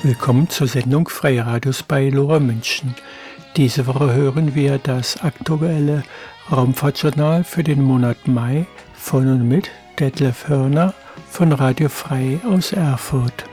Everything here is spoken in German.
Willkommen zur Sendung Freiradios bei Lora München. Diese Woche hören wir das aktuelle Raumfahrtjournal für den Monat Mai von und mit Detlef Hörner von Radio Frei aus Erfurt.